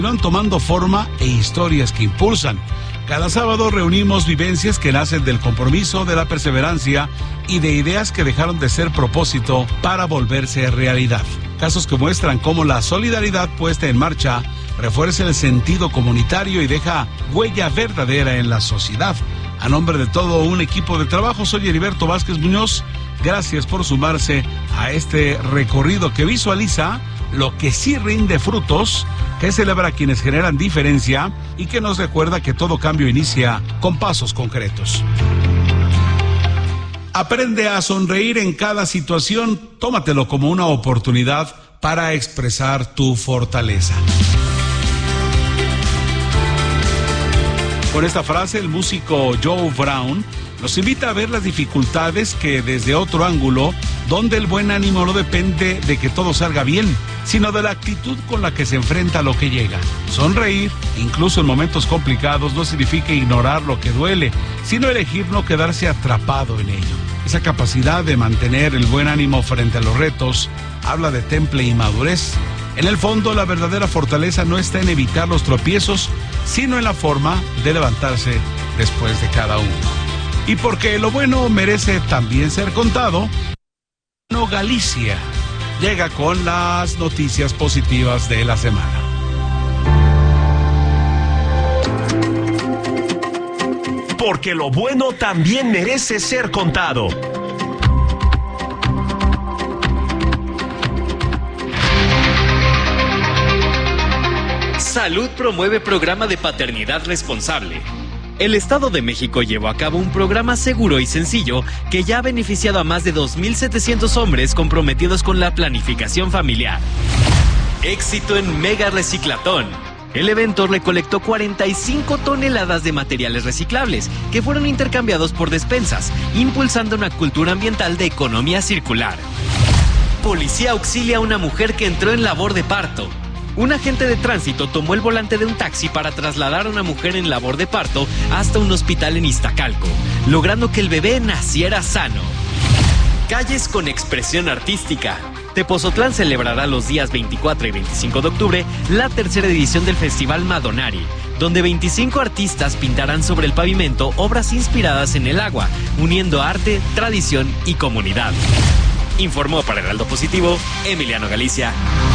van tomando forma e historias que impulsan. Cada sábado reunimos vivencias que nacen del compromiso, de la perseverancia y de ideas que dejaron de ser propósito para volverse realidad. Casos que muestran cómo la solidaridad puesta en marcha refuerza el sentido comunitario y deja huella verdadera en la sociedad. A nombre de todo un equipo de trabajo, soy Heriberto Vázquez Muñoz. Gracias por sumarse a este recorrido que visualiza lo que sí rinde frutos, que celebra a quienes generan diferencia y que nos recuerda que todo cambio inicia con pasos concretos. Aprende a sonreír en cada situación, tómatelo como una oportunidad para expresar tu fortaleza. Con esta frase, el músico Joe Brown nos invita a ver las dificultades que desde otro ángulo, donde el buen ánimo no depende de que todo salga bien, sino de la actitud con la que se enfrenta a lo que llega. Sonreír, incluso en momentos complicados, no significa ignorar lo que duele, sino elegir no quedarse atrapado en ello. Esa capacidad de mantener el buen ánimo frente a los retos habla de temple y madurez. En el fondo, la verdadera fortaleza no está en evitar los tropiezos, sino en la forma de levantarse después de cada uno. Y porque lo bueno merece también ser contado, Galicia llega con las noticias positivas de la semana. Porque lo bueno también merece ser contado. Salud promueve programa de paternidad responsable. El Estado de México llevó a cabo un programa seguro y sencillo que ya ha beneficiado a más de 2,700 hombres comprometidos con la planificación familiar. Éxito en Mega Reciclatón. El evento recolectó 45 toneladas de materiales reciclables que fueron intercambiados por despensas, impulsando una cultura ambiental de economía circular. Policía auxilia a una mujer que entró en labor de parto. Un agente de tránsito tomó el volante de un taxi para trasladar a una mujer en labor de parto hasta un hospital en Iztacalco, logrando que el bebé naciera sano. Calles con expresión artística. Tepozotlán celebrará los días 24 y 25 de octubre la tercera edición del Festival Madonari, donde 25 artistas pintarán sobre el pavimento obras inspiradas en el agua, uniendo arte, tradición y comunidad. Informó para Heraldo Positivo, Emiliano Galicia.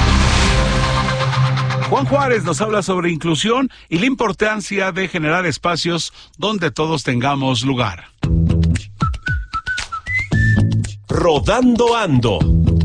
Juan Juárez nos habla sobre inclusión y la importancia de generar espacios donde todos tengamos lugar. Rodando Ando.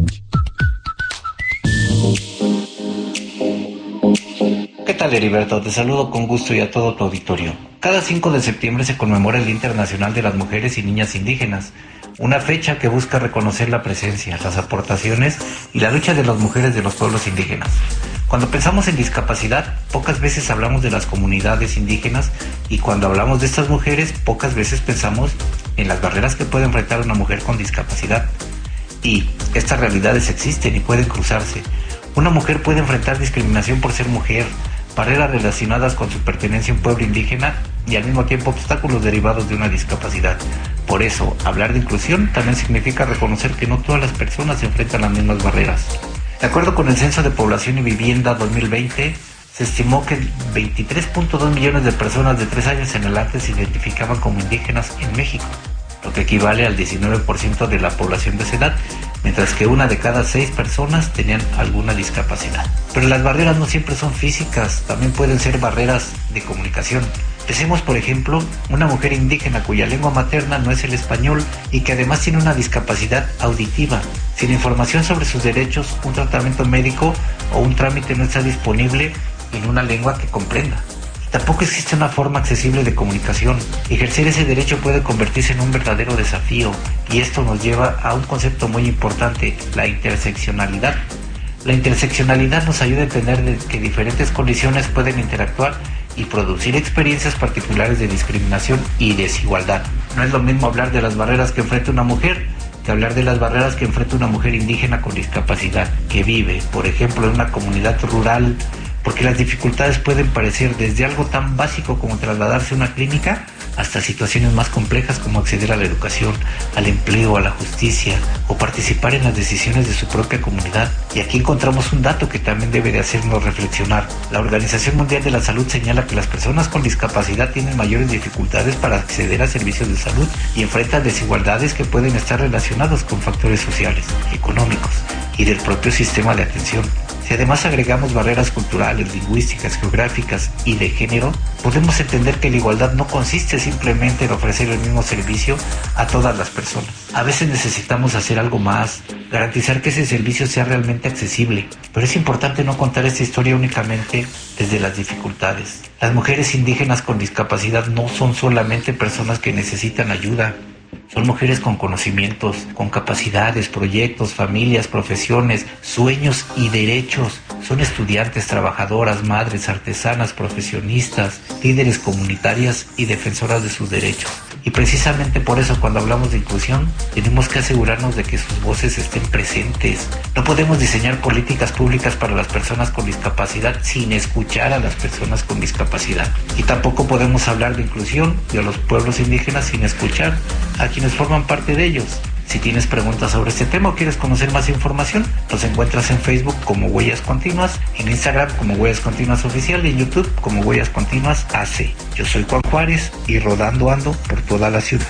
¿Qué tal, Heriberto? Te saludo con gusto y a todo tu auditorio. Cada 5 de septiembre se conmemora el Día Internacional de las Mujeres y Niñas Indígenas, una fecha que busca reconocer la presencia, las aportaciones y la lucha de las mujeres de los pueblos indígenas. Cuando pensamos en discapacidad, pocas veces hablamos de las comunidades indígenas, y cuando hablamos de estas mujeres, pocas veces pensamos en las barreras que puede enfrentar una mujer con discapacidad. Y estas realidades existen y pueden cruzarse. Una mujer puede enfrentar discriminación por ser mujer, barreras relacionadas con su pertenencia a un pueblo indígena y al mismo tiempo obstáculos derivados de una discapacidad. Por eso, hablar de inclusión también significa reconocer que no todas las personas se enfrentan a las mismas barreras. De acuerdo con el Censo de Población y Vivienda 2020, se estimó que 23.2 millones de personas de 3 años en adelante se identificaban como indígenas en México, lo que equivale al 19% de la población de esa edad, mientras que 1 de cada 6 personas tenían alguna discapacidad. Pero las barreras no siempre son físicas, también pueden ser barreras de comunicación. Pensemos, por ejemplo, una mujer indígena cuya lengua materna no es el español y que además tiene una discapacidad auditiva. Si la información sobre sus derechos, un tratamiento médico o un trámite no está disponible en una lengua que comprenda. Tampoco existe una forma accesible de comunicación. Ejercer ese derecho puede convertirse en un verdadero desafío, y esto nos lleva a un concepto muy importante, la interseccionalidad. La interseccionalidad nos ayuda a entender de que diferentes condiciones pueden interactuar y producir experiencias particulares de discriminación y desigualdad. No es lo mismo hablar de las barreras que enfrenta una mujer que hablar de las barreras que enfrenta una mujer indígena con discapacidad, que vive, por ejemplo, en una comunidad rural, porque las dificultades pueden parecer desde algo tan básico como trasladarse a una clínica hasta situaciones más complejas como acceder a la educación, al empleo, a la justicia o participar en las decisiones de su propia comunidad. Y aquí encontramos un dato que también debe de hacernos reflexionar. La Organización Mundial de la Salud señala que las personas con discapacidad tienen mayores dificultades para acceder a servicios de salud y enfrentan desigualdades que pueden estar relacionados con factores sociales, económicos y del propio sistema de atención. Si además agregamos barreras culturales, lingüísticas, geográficas y de género, podemos entender que la igualdad no consiste simplemente en ofrecer el mismo servicio a todas las personas. A veces necesitamos hacer algo más, garantizar que ese servicio sea realmente accesible, pero es importante no contar esta historia únicamente desde las dificultades. Las mujeres indígenas con discapacidad no son solamente personas que necesitan ayuda. Son mujeres con conocimientos, con capacidades, proyectos, familias, profesiones, sueños y derechos. Son estudiantes, trabajadoras, madres, artesanas, profesionistas, líderes comunitarias y defensoras de sus derechos. Y precisamente por eso, cuando hablamos de inclusión, tenemos que asegurarnos de que sus voces estén presentes. No podemos diseñar políticas públicas para las personas con discapacidad sin escuchar a las personas con discapacidad. Y tampoco podemos hablar de inclusión de los pueblos indígenas sin escuchar a quienes forman parte de ellos. Si tienes preguntas sobre este tema o quieres conocer más información, nos encuentras en Facebook como Huellas Continuas, en Instagram como Huellas Continuas Oficial y en YouTube como Huellas Continuas AC. Yo soy Juan Juárez y rodando ando por toda la ciudad.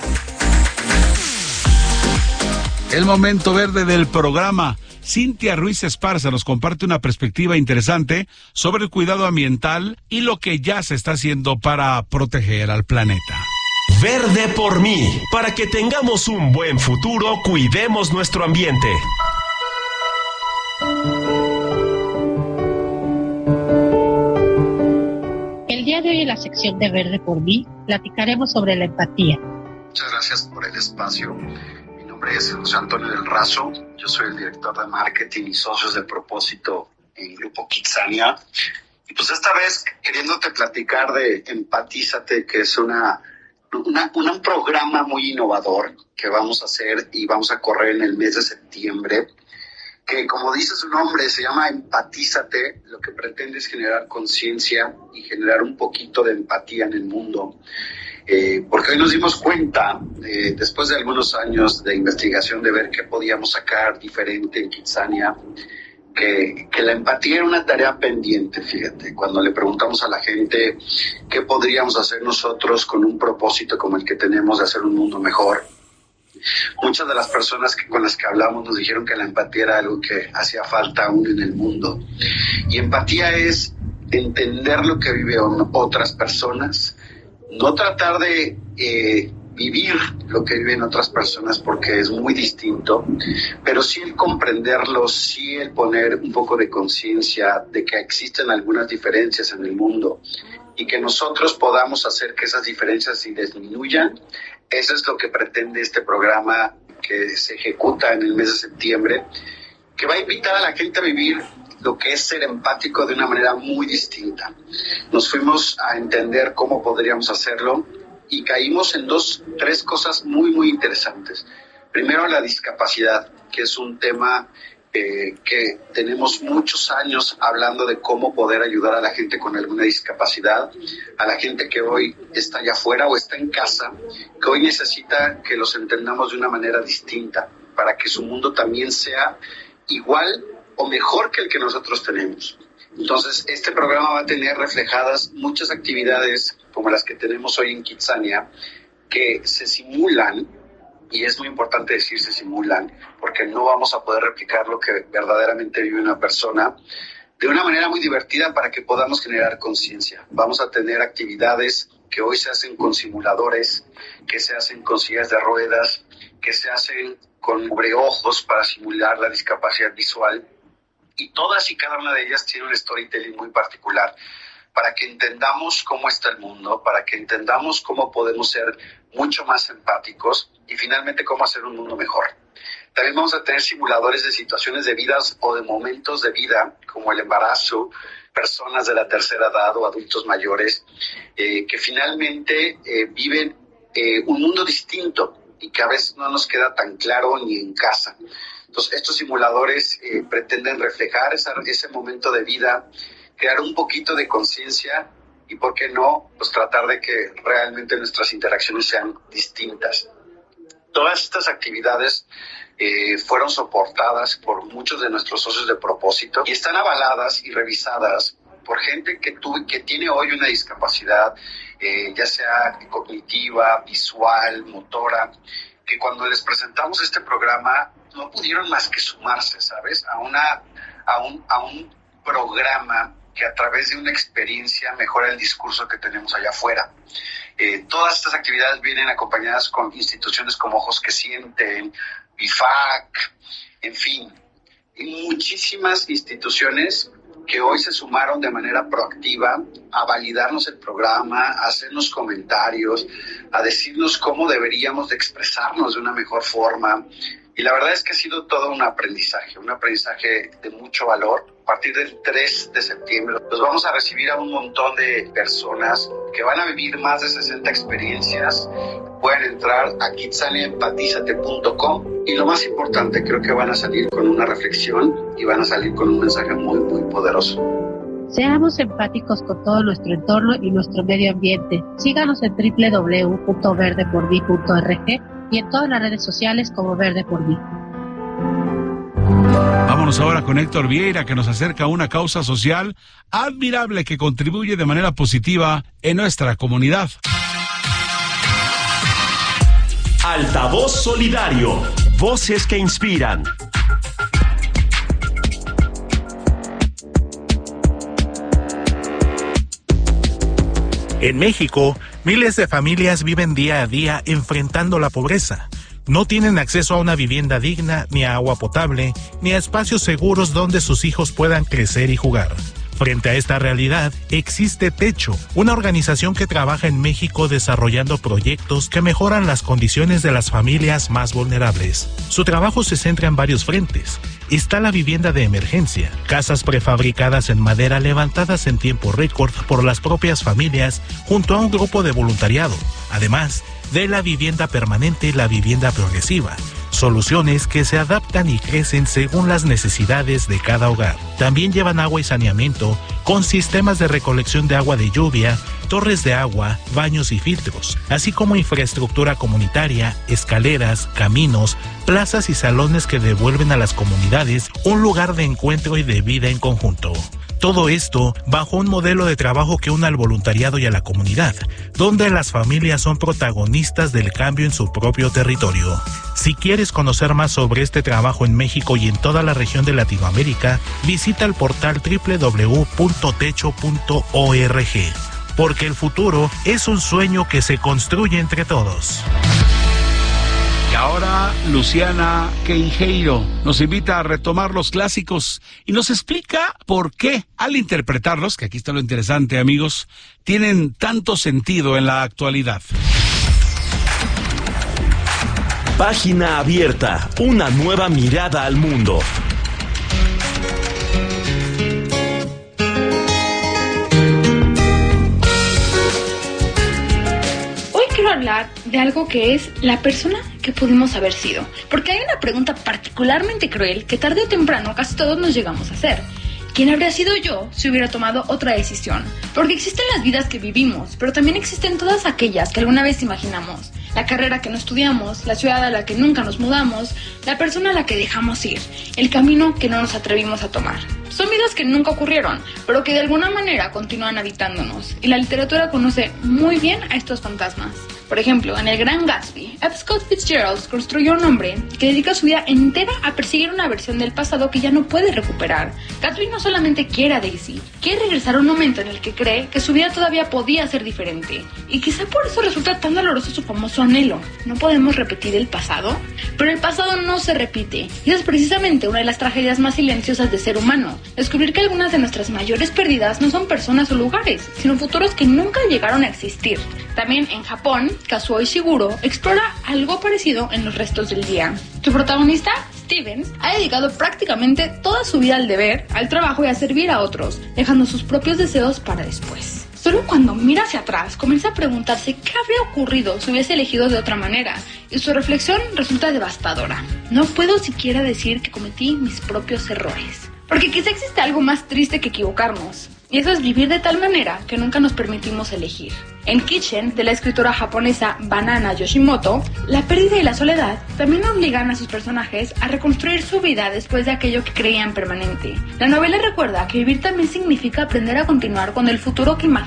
El momento verde del programa. Cintia Ruiz Esparza nos comparte una perspectiva interesante sobre el cuidado ambiental y lo que ya se está haciendo para proteger al planeta. Verde por mí. Para que tengamos un buen futuro, cuidemos nuestro ambiente. El día de hoy en la sección de Verde por mí platicaremos sobre la empatía. Muchas gracias por el espacio. Mi nombre es José Antonio del Razo. Yo soy el director de marketing y socios de propósito en Grupo Kitsania. Y pues esta vez queriéndote platicar de Empatízate, que es un programa muy innovador que vamos a hacer y vamos a correr en el mes de septiembre, que como dice su nombre, se llama Empatízate. Lo que pretende es generar conciencia y generar un poquito de empatía en el mundo. Porque hoy nos dimos cuenta, después de algunos años de investigación, de ver qué podíamos sacar diferente en Kitsania, que la empatía era una tarea pendiente. Fíjate, cuando le preguntamos a la gente qué podríamos hacer nosotros con un propósito como el que tenemos de hacer un mundo mejor, muchas de las personas con las que hablamos nos dijeron que la empatía era algo que hacía falta aún en el mundo. Y empatía es entender lo que viven otras personas, no tratar de vivir lo que viven otras personas porque es muy distinto, pero sí el comprenderlos, sí el poner un poco de conciencia de que existen algunas diferencias en el mundo y que nosotros podamos hacer que esas diferencias se disminuyan. Eso es lo que pretende este programa que se ejecuta en el mes de septiembre, que va a invitar a la gente a vivir lo que es ser empático de una manera muy distinta. Nos fuimos a entender cómo podríamos hacerlo y caímos en tres cosas muy, muy interesantes. Primero, la discapacidad, que es un tema que tenemos muchos años hablando de cómo poder ayudar a la gente con alguna discapacidad, a la gente que hoy está allá afuera o está en casa, que hoy necesita que los entendamos de una manera distinta, para que su mundo también sea igual o mejor que el que nosotros tenemos. Entonces, este programa va a tener reflejadas muchas actividades como las que tenemos hoy en Kitsania, que se simulan, y es muy importante decir se simulan, porque no vamos a poder replicar lo que verdaderamente vive una persona, de una manera muy divertida para que podamos generar conciencia. Vamos a tener actividades que hoy se hacen con simuladores, que se hacen con sillas de ruedas, que se hacen con cubreojos para simular la discapacidad visual, y todas y cada una de ellas tiene un storytelling muy particular para que entendamos cómo está el mundo, para que entendamos cómo podemos ser mucho más empáticos y finalmente cómo hacer un mundo mejor. También vamos a tener simuladores de situaciones de vidas o de momentos de vida, como el embarazo, personas de la tercera edad o adultos mayores, que finalmente viven un mundo distinto y que a veces no nos queda tan claro ni en casa. Entonces, estos simuladores pretenden reflejar ese momento de vida, crear un poquito de conciencia y por qué no, pues tratar de que realmente nuestras interacciones sean distintas. Todas estas actividades fueron soportadas por muchos de nuestros socios de propósito y están avaladas y revisadas por gente que tiene hoy una discapacidad, ya sea cognitiva, visual, motora, que cuando les presentamos este programa no pudieron más que sumarse, ¿sabes? A un programa que a través de una experiencia mejora el discurso que tenemos allá afuera. Todas estas actividades vienen acompañadas con instituciones como Ojos que Sienten, BIFAC, en fin, y muchísimas instituciones que hoy se sumaron de manera proactiva a validarnos el programa, a hacernos comentarios, a decirnos cómo deberíamos de expresarnos de una mejor forma. Y la verdad es que ha sido todo un aprendizaje de mucho valor. A partir del 3 de septiembre los vamos a recibir a un montón de personas que van a vivir más de 60 experiencias. Pueden entrar a kitsaniaempatízate.com y lo más importante, creo que van a salir con una reflexión y van a salir con un mensaje muy, muy poderoso. Seamos empáticos con todo nuestro entorno y nuestro medio ambiente. Síganos en www.verdeporvi.org y en todas las redes sociales como Verde por Mí. Vámonos ahora con Héctor Vieira, que nos acerca a una causa social admirable que contribuye de manera positiva en nuestra comunidad. Altavoz Solidario. Voces que inspiran. En México, miles de familias viven día a día enfrentando la pobreza. No tienen acceso a una vivienda digna, ni a agua potable, ni a espacios seguros donde sus hijos puedan crecer y jugar. Frente a esta realidad, existe Techo, una organización que trabaja en México desarrollando proyectos que mejoran las condiciones de las familias más vulnerables. Su trabajo se centra en varios frentes. Está la vivienda de emergencia, casas prefabricadas en madera levantadas en tiempo récord por las propias familias junto a un grupo de voluntariado. Además de la vivienda permanente y la vivienda progresiva. Soluciones que se adaptan y crecen según las necesidades de cada hogar. También llevan agua y saneamiento con sistemas de recolección de agua de lluvia, torres de agua, baños y filtros, así como infraestructura comunitaria, escaleras, caminos, plazas y salones que devuelven a las comunidades un lugar de encuentro y de vida en conjunto. Todo esto bajo un modelo de trabajo que une al voluntariado y a la comunidad, donde las familias son protagonistas del cambio en su propio territorio. Si quieres conocer más sobre este trabajo en México y en toda la región de Latinoamérica, visita el portal www.techo.org, porque el futuro es un sueño que se construye entre todos. Y ahora Luciana Queijeiro nos invita a retomar los clásicos y nos explica por qué al interpretarlos, que aquí está lo interesante, amigos, tienen tanto sentido en la actualidad. Página abierta, una nueva mirada al mundo. Quiero hablar de algo que es la persona que pudimos haber sido, porque hay una pregunta particularmente cruel que tarde o temprano casi todos nos llegamos a hacer. ¿Quién habría sido yo si hubiera tomado otra decisión? Porque existen las vidas que vivimos, pero también existen todas aquellas que alguna vez imaginamos. La carrera que no estudiamos, la ciudad a la que nunca nos mudamos, la persona a la que dejamos ir, el camino que no nos atrevimos a tomar. Son vidas que nunca ocurrieron, pero que de alguna manera continúan habitándonos, y la literatura conoce muy bien a estos fantasmas. Por ejemplo, en El Gran Gatsby, F. Scott Fitzgerald construyó un hombre que dedica su vida entera a perseguir una versión del pasado que ya no puede recuperar. Gatsby no solamente quiere a Daisy, quiere regresar a un momento en el que cree que su vida todavía podía ser diferente. Y quizá por eso resulta tan doloroso su famoso anhelo. ¿No podemos repetir el pasado? Pero el pasado no se repite, y esa es precisamente una de las tragedias más silenciosas del ser humano. Descubrir que algunas de nuestras mayores pérdidas no son personas o lugares, sino futuros que nunca llegaron a existir. También en Japón, Kazuo Ishiguro explora algo parecido en Los restos del día. Su protagonista, Stevens, ha dedicado prácticamente toda su vida al deber, al trabajo y a servir a otros, dejando sus propios deseos para después. Solo cuando mira hacia atrás, comienza a preguntarse qué habría ocurrido si hubiese elegido de otra manera, y su reflexión resulta devastadora. No puedo siquiera decir que cometí mis propios errores. Porque quizá existe algo más triste que equivocarnos. Y eso es vivir de tal manera que nunca nos permitimos elegir. En Kitchen, de la escritora japonesa Banana Yoshimoto, la pérdida y la soledad también obligan a sus personajes a reconstruir su vida después de aquello que creían permanente. La novela recuerda que vivir también significa aprender a continuar con el futuro que imaginan